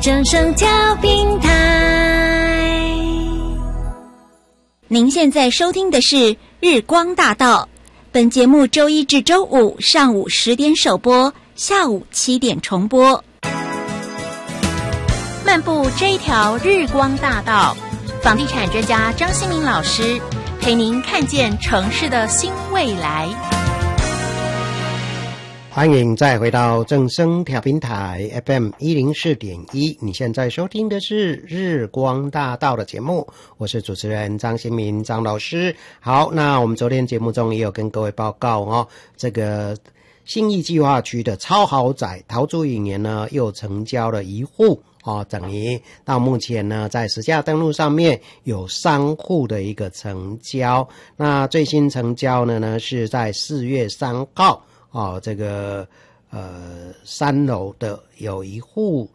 正声调频台。 您现在收听的是日光大道，本节目周一至周五上午10点首播，下午7点重播。 漫步这一条日光大道，房地产专家张新民老师陪您看见城市的新未来。 欢迎再回到正声调频台 FM 104.1，你现在收听的是日光大道的节目，我是主持人张新民张老师。好，那我们昨天节目中也有跟各位报告这个信义计划区的超豪宅桃竹影园呢又成交了1户等于到目前呢在实价登录上面有3户的一个成交。那最新成交呢是在4月3号这个3楼的有1户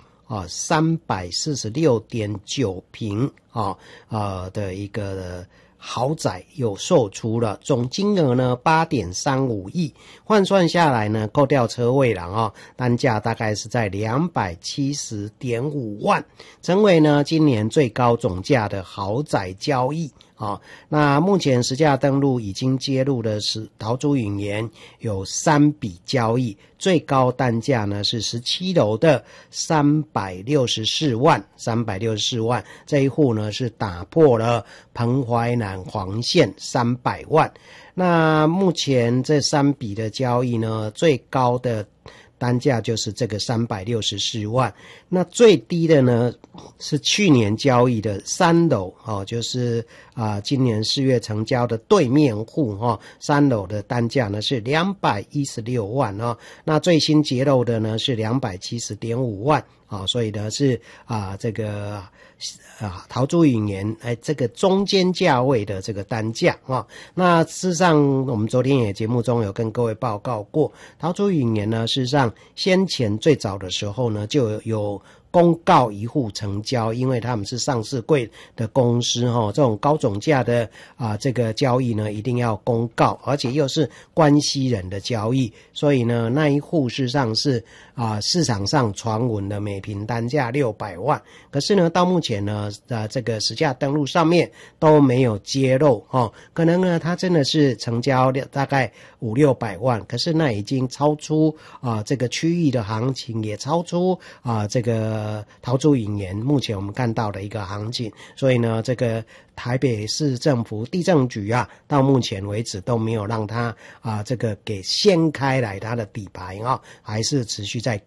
346.9平的一个豪宅有售出了，总金额呢8.35亿，换算下来呢扣掉车位了单价大概是在270.5万，成为呢今年最高总价的豪宅交易。那目前实价登录已经揭露的是桃竹影园有3笔交易，最高单价呢是17楼的364万，这一户呢是打破了彭淮南黄线300万。那目前这3笔的交易呢，最高的单价就是这个364万，那最低的呢是去年交易的3楼就是今年4月成交的对面户3楼的单价呢是216万那最新揭露的呢是270.5万所以呢是这个桃竹影园这个中间价位的这个单价那事实上我们昨天也节目中有跟各位报告过，桃竹影园呢事实上先前最早的时候呢就有公告1户成交，因为他们是上市柜的公司这种高总价的这个交易呢一定要公告，而且又是关系人的交易，所以呢那一户事实上是市场上传闻的每坪单价600万，可是呢到目前呢这个实价登录上面都没有揭露可能呢它真的是成交大概500-600万，可是那已经超出这个区域的行情，也超出这个桃竹影园目前我们看到的一个行情，所以呢这个台北市政府地政局到目前为止都没有让它这个给掀开来它的底牌还是持续在